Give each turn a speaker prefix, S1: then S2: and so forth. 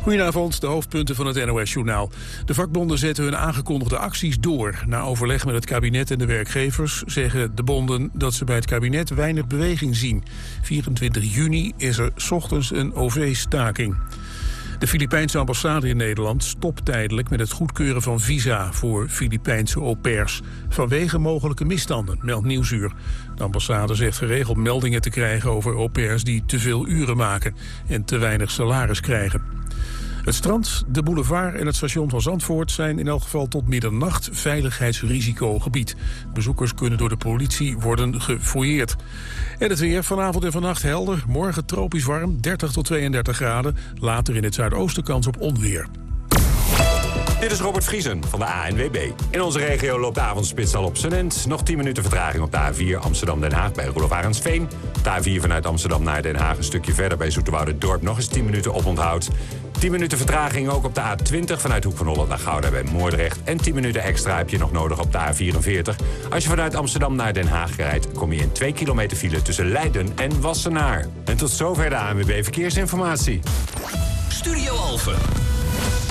S1: Goedenavond, de hoofdpunten van het NOS-journaal. De vakbonden zetten hun aangekondigde acties door. Na overleg met het kabinet en de werkgevers zeggen de bonden dat ze bij het kabinet weinig beweging zien. 24 juni is er 's ochtends een OV-staking. De Filipijnse ambassade in Nederland stopt tijdelijk met het goedkeuren van visa voor Filipijnse au pairs. Vanwege mogelijke misstanden, meldt Nieuwsuur. De ambassade zegt geregeld meldingen te krijgen over au pairs die te veel uren maken en te weinig salaris krijgen. Het strand, de boulevard en het station van Zandvoort zijn in elk geval tot middernacht veiligheidsrisicogebied. Bezoekers kunnen door de politie worden gefouilleerd. En het weer vanavond en vannacht helder, morgen tropisch warm, 30 tot 32 graden. Later in het zuidoosten kans op onweer.
S2: Dit is Robert Vriesen van de ANWB. In onze regio loopt de avondspits al op zijn end. Nog 10 minuten vertraging op de A4 Amsterdam-Den Haag bij Roelof Arendsveen. De A4 vanuit Amsterdam naar Den Haag een stukje verder bij Zoeterwoude-Dorp. Nog eens 10 minuten oponthoud. 10 minuten vertraging ook op de A20 vanuit Hoek van Holland naar Gouda bij Moordrecht. En 10 minuten extra heb je nog nodig op de A44. Als je vanuit Amsterdam naar Den Haag rijdt, kom je in 2 kilometer file tussen Leiden en Wassenaar. En tot zover de ANWB Verkeersinformatie.
S3: Studio Alphen.